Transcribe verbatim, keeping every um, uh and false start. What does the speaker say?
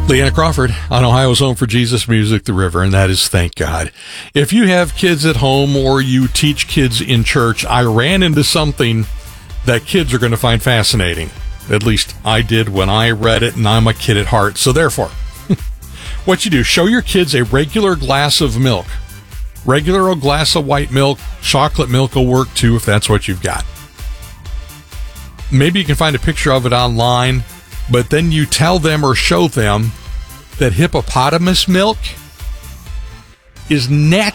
Leanna Crawford on Ohio's Home for Jesus Music, The River, and that is Thank God. If you have kids at home or you teach kids in church, I ran into something that kids are going to find fascinating. At least I did when I read it, and I'm a kid at heart. So therefore, what you do, show your kids a regular glass of milk. Regular old glass of white milk. Chocolate milk will work too if that's what you've got. Maybe you can find a picture of it online, but then you tell them or show them that hippopotamus milk is nat-